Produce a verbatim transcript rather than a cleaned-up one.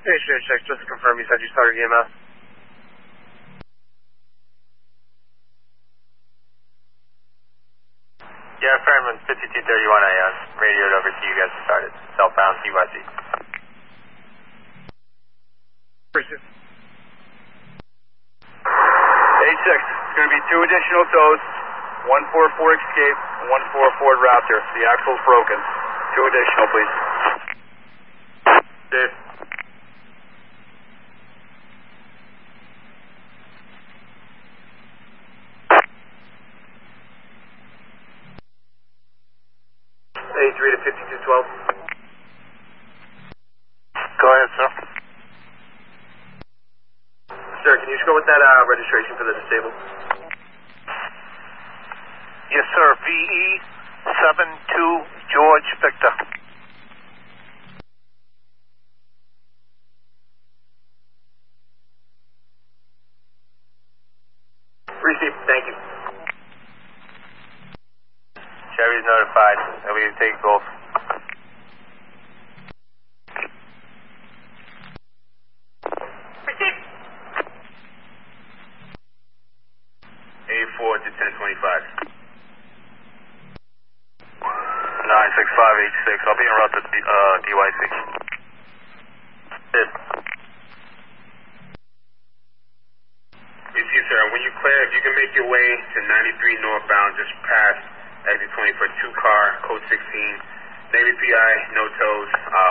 Hey, straight check, just to confirm you said you started E M S. Yeah, Fairman, fifty-two thirty-one, I uh, radioed over to you guys to start it. Southbound C Y C. Appreciate it. eight six, it's going to be two additional tows, one four four Escape, and one four Ford Raptor. The axle's broken. Two additional, please. Dave. eighty-three to fifty-two twelve. Go ahead, sir. Sir, can you just go with that uh, registration for the disabled? Yes, sir. V E seven two George Victor. Received, thank you. Chevy's notified, and we take both. Received. eighty-four to ten twenty-five. nine six five eight six. I'll be en route to uh, D Y C. Did. Receive, sir. When you clear, if you can make your way to ninety-three northbound, just past exit twenty for two car, code sixteen. Navy P I, no tows. Uh,